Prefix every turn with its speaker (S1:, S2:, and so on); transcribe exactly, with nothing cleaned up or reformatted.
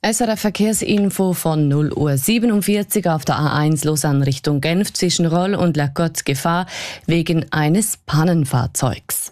S1: S R F Verkehrsinfo von null Uhr siebenundvierzig auf der A eins Lausanne Richtung Genf zwischen Roll und La Côte Gefahr wegen eines Pannenfahrzeugs.